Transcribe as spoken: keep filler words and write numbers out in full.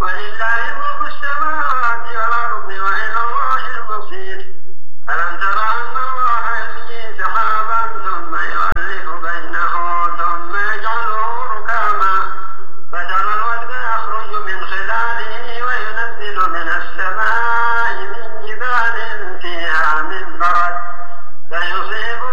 ولله ملك السماوات والأرض وإلى الله المصير. ألم تر أن الله يزجي سحابا ثم يؤلف بينه ثم يجعله ركاما فترى الودق يخرج من خلاله وينزل من السماء من جبال فيها من برد فيصيب